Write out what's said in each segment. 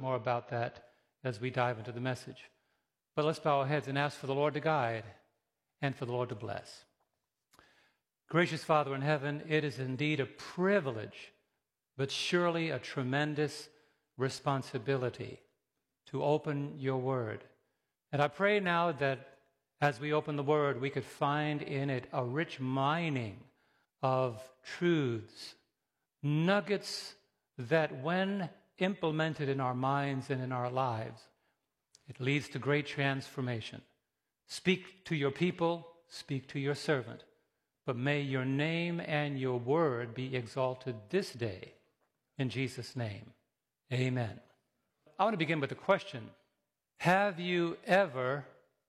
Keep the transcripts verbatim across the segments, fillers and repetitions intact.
more about that as we dive into the message. But let's bow our heads and ask for the Lord to guide and for the Lord to bless. Gracious Father in heaven, it is indeed a privilege, but surely a tremendous responsibility to open your word. And I pray now that as we open the word, we could find in it a rich mining of truths, nuggets that when implemented in our minds and in our lives, it leads to great transformation. Speak to your people, speak to your servant, but may your name and your word be exalted this day. In Jesus' name, amen. I want to begin with a question. Have you ever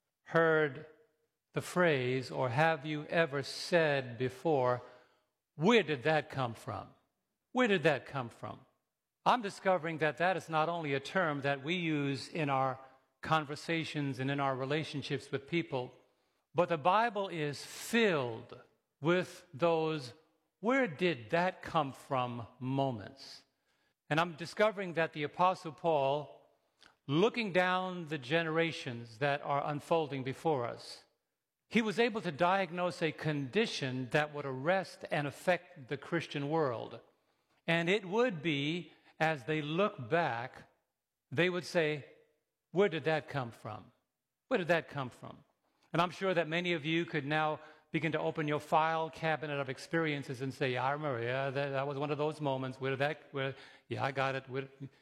heard the phrase, or have you ever said before, where did that come from? Where did that come from? I'm discovering that that is not only a term that we use in our conversations and in our relationships with people, but the Bible is filled with those where did that come from moments. And I'm discovering that the Apostle Paul, looking down the generations that are unfolding before us, he was able to diagnose a condition that would arrest and affect the Christian world. And it would be, as they look back, they would say, where did that come from? Where did that come from? And I'm sure that many of you could now begin to open your file cabinet of experiences and say, yeah, I remember, yeah, that, that was one of those moments. Where did that, where, yeah, I got it. Where,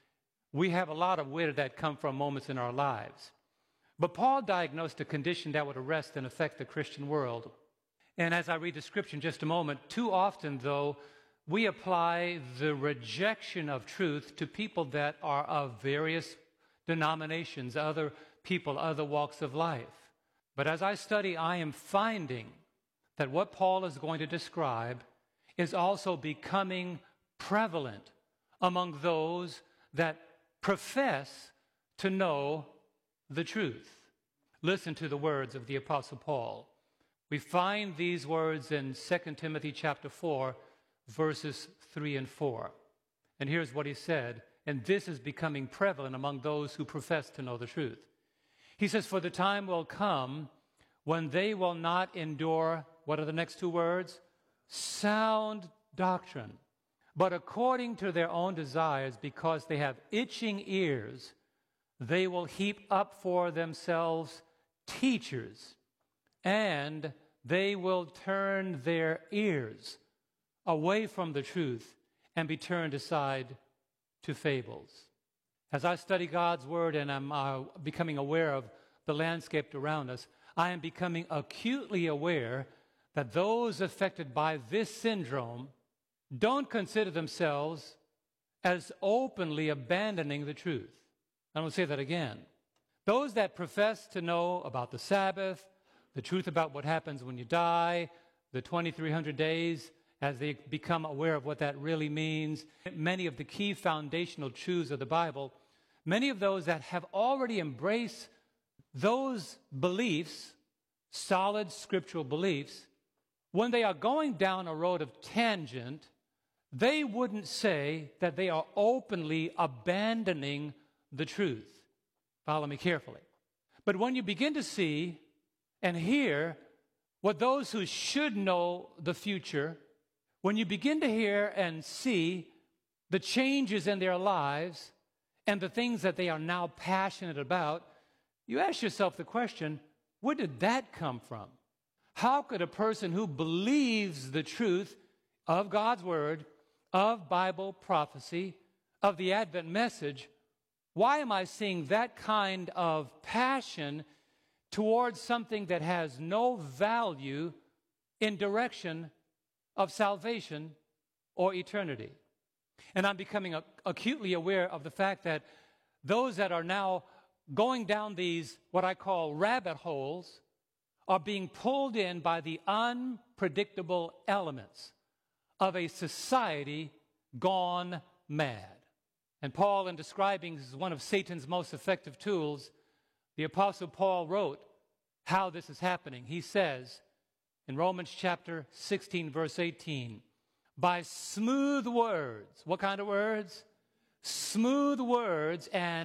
we have a lot of where did that come from moments in our lives. But Paul diagnosed a condition that would arrest and affect the Christian world. And as I read the scripture in just a moment, too often, though, we apply the rejection of truth to people that are of various denominations, other people, other walks of life. But as I study, I am finding that what Paul is going to describe is also becoming prevalent among those that profess to know the truth. Listen to the words of the Apostle Paul. We find these words in Second Timothy chapter four, verses three and four. And here's what he said, and this is becoming prevalent among those who profess to know the truth. He says, for the time will come when they will not endure, what are the next two words? Sound doctrine, but according to their own desires, because they have itching ears, they will heap up for themselves teachers, and they will turn their ears away from the truth and be turned aside to fables. As I study God's word and I'm uh, becoming aware of the landscape around us, I am becoming acutely aware that those affected by this syndrome don't consider themselves as openly abandoning the truth. I don't say that again. Those that profess to know about the Sabbath, the truth about what happens when you die, the twenty-three hundred days, as they become aware of what that really means, many of the key foundational truths of the Bible, many of those that have already embraced those beliefs, solid scriptural beliefs, when they are going down a road of tangent, they wouldn't say that they are openly abandoning the truth. Follow me carefully. But when you begin to see and hear what those who should know the future, when you begin to hear and see the changes in their lives and the things that they are now passionate about, you ask yourself the question, where did that come from? How could a person who believes the truth of God's word, of Bible prophecy, of the Advent message, why am I seeing that kind of passion towards something that has no value in direction of salvation or eternity? And I'm becoming ac- acutely aware of the fact that those that are now going down these, what I call rabbit holes, are being pulled in by the unpredictable elements of a society gone mad. And Paul, in describing this as one of Satan's most effective tools, the Apostle Paul wrote how this is happening. He says in Romans chapter sixteen, verse eighteen, by smooth words, what kind of words? Smooth words and